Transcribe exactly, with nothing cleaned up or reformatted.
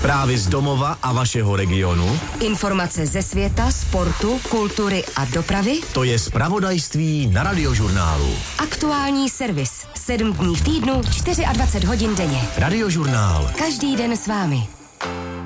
Zprávy z domova a vašeho regionu. Informace ze světa, sportu, kultury a dopravy. To je zpravodajství na Radiožurnálu. Aktuální servis. Sedm dní v týdnu, dvacet čtyři hodin denně. Radiožurnál. Každý den s vámi.